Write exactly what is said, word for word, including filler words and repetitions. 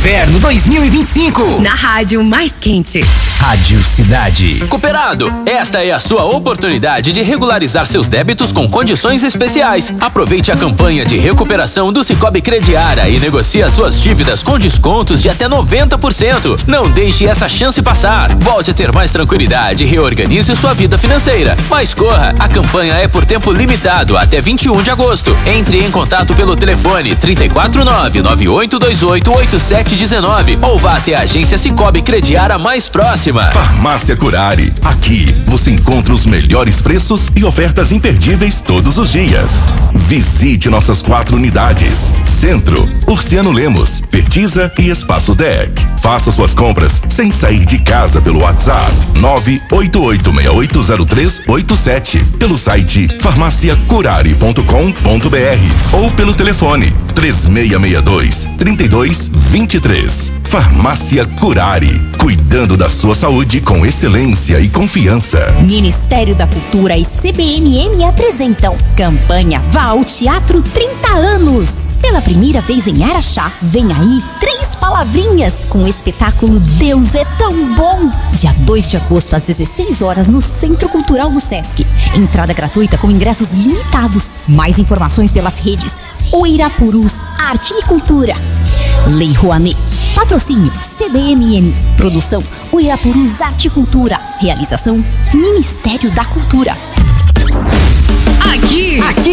Inverno dois mil e vinte e cinco. Na rádio mais quente. Rádio Cidade. Cooperado, esta é a sua oportunidade de regularizar seus débitos com condições especiais. Aproveite a campanha de recuperação do Cicobi Crediara e negocie as suas dívidas com descontos de até noventa por cento. Não deixe essa chance passar. Volte a ter mais tranquilidade e reorganize sua vida financeira. Mas corra, a campanha é por tempo limitado até vinte e um de agosto. Entre em contato pelo telefone trinta e quatro nove, nove oito dois oito, oito sete um nove ou vá até a agência Cicobi Crediara mais próxima. Farmácia Curari. Aqui você encontra os melhores preços e ofertas imperdíveis todos os dias. Visite nossas quatro unidades: Centro, Urciano Lemos, Fertiza e Espaço Deck. Faça suas compras sem sair de casa pelo WhatsApp nove oito oito seis oito zero três oito sete, pelo site farmácia curari ponto com ponto br ou pelo telefone três seis seis dois, três dois dois três. Farmácia Curari, cuidando da sua saúde com excelência e confiança. Ministério da Cultura e C B M M apresentam campanha Vá ao Teatro trinta anos. Pela primeira vez em Araxá, vem aí Três Palavrinhas com o espetáculo Deus é Tão Bom. Dia dois de agosto às dezesseis horas no Centro Cultural do Sesc. Entrada gratuita com ingressos limitados. Mais informações pelas redes Oirapurus Arte e Cultura. Lei Rouanet. Patrocínio C B M M. Produção Oirapurus Arte e Cultura. Realização Ministério da Cultura. Aqui, Aqui